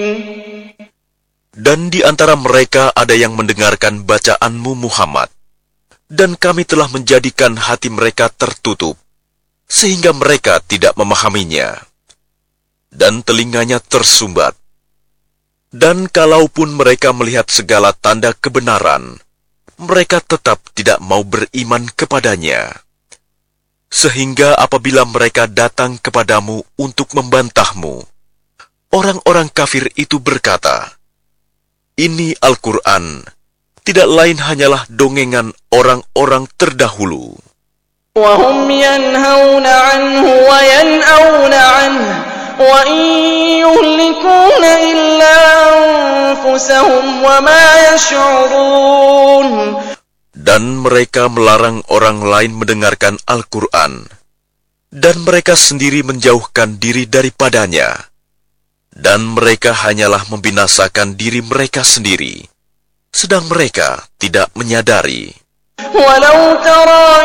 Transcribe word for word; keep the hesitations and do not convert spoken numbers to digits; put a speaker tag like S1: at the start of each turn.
S1: Dan di antara mereka ada yang mendengarkan bacaanmu Muhammad, dan kami telah menjadikan hati mereka tertutup, sehingga mereka tidak memahaminya, dan telinganya tersumbat. Dan kalaupun mereka melihat segala tanda kebenaran, mereka tetap tidak mau beriman kepadanya. Sehingga apabila mereka datang kepadamu untuk membantahmu, orang-orang kafir itu berkata, "Ini Al-Quran, tidak lain hanyalah dongengan orang-orang terdahulu."
S2: وَهُمْ يَنْهَوْنَ عَنْهُ وَيَنْأَوْنَ عَنْهُ وَإِنْ يُهْلِكُونَ إِلَّا أَنفُسَهُمْ وَمَا يَشْعُرُونَ.
S1: Dan mereka melarang orang lain mendengarkan Al-Quran, dan mereka sendiri menjauhkan diri daripadanya, dan mereka hanyalah membinasakan diri mereka sendiri, sedang mereka tidak menyadari.
S2: وَلَوْ تَرَى